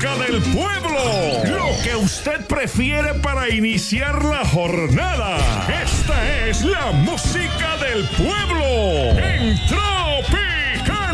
música del pueblo. Lo que usted prefiere para iniciar la jornada. Esta es la música del pueblo. ¡Entra!